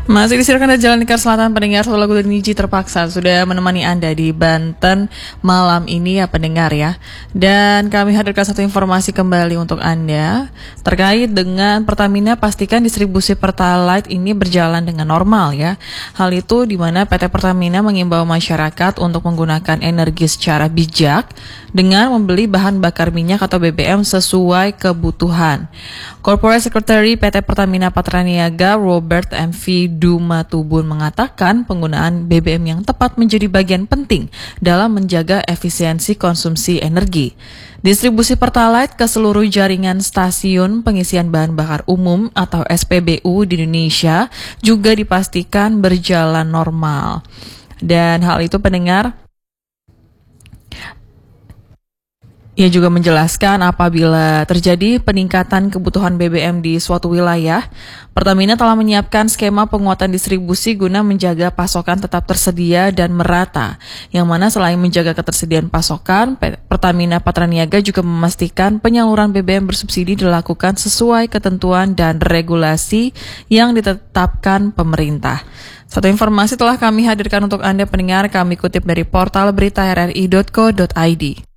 Masih disiarkan dari Jalan Lingkar Selatan, pendengar. Satu lagu dari Niji Terpaksa sudah menemani Anda di Banten malam ini ya pendengar ya. Dan kami hadirkan satu informasi kembali untuk Anda terkait dengan Pertamina. Pastikan distribusi Pertalite ini berjalan dengan normal ya. Hal itu di mana PT Pertamina mengimbau masyarakat untuk menggunakan energi secara bijak dengan membeli bahan bakar minyak atau BBM sesuai kebutuhan. Corporate Secretary PT Pertamina Patraniaga Robert M.V. Dumatubun mengatakan penggunaan BBM yang tepat menjadi bagian penting dalam menjaga efisiensi konsumsi energi. Distribusi Pertalite ke seluruh jaringan stasiun pengisian bahan bakar umum atau SPBU di Indonesia juga dipastikan berjalan normal. Dan hal itu pendengar, ia juga menjelaskan apabila terjadi peningkatan kebutuhan BBM di suatu wilayah, Pertamina telah menyiapkan skema penguatan distribusi guna menjaga pasokan tetap tersedia dan merata. Yang mana selain menjaga ketersediaan pasokan, Pertamina Patraniaga juga memastikan penyaluran BBM bersubsidi dilakukan sesuai ketentuan dan regulasi yang ditetapkan pemerintah. Satu informasi telah kami hadirkan untuk Anda pendengar, kami kutip dari portal berita rri.co.id.